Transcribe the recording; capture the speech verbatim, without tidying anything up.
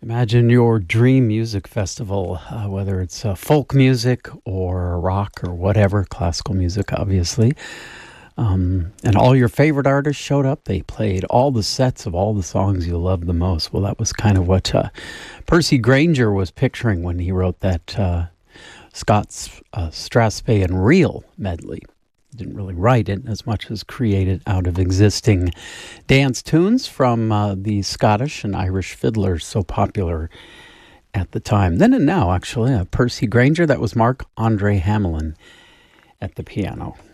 Imagine your dream music festival, uh, whether it's uh, folk music or rock or whatever, classical music, obviously. Um, and all your favorite artists showed up. They played all the sets of all the songs you love the most. Well, that was kind of what uh, Percy Grainger was picturing when he wrote that uh, Scott's uh, Strathspey Reel medley. Didn't really write it as much as create it out of existing dance tunes from uh, the Scottish and Irish fiddlers so popular at the time. Then and now, actually, uh, Percy Grainger, that was Mark Andre Hamelin at the piano.